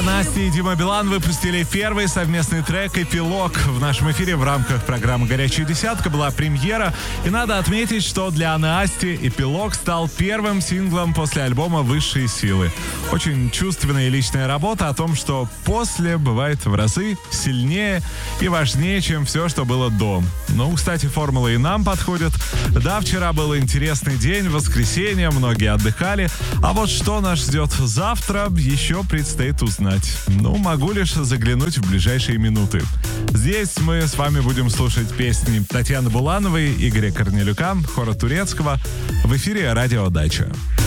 Настя и Дима Билан выпустили первый совместный трек «Эпилог». В нашем эфире в рамках программы «Горячая десятка» была премьера. И надо отметить, что для Насти «Эпилог» стал первым синглом после альбома «Высшие силы». Очень чувственная и личная работа о том, что после бывает в разы сильнее и важнее, чем все, что было до. Ну, кстати, формула и нам подходит. Да, вчера был интересный день, воскресенье, многие отдыхали. А вот что нас ждет завтра, еще предстоит узнать. Ну, могу лишь заглянуть в ближайшие минуты. Здесь мы с вами будем слушать песни Татьяны Булановой, Игоря Корнелюка, Хора Турецкого. В эфире «Радио Дача».